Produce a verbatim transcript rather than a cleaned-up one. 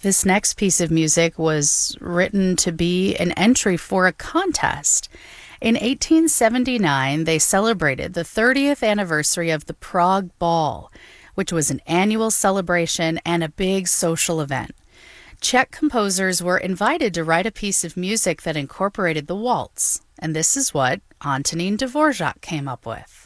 This next piece of music was written to be an entry for a contest. In eighteen seventy-nine, they celebrated the thirtieth anniversary of the Prague Ball, which was an annual celebration and a big social event. Czech composers were invited to write a piece of music that incorporated the waltz, and this is what Antonín Dvořák came up with.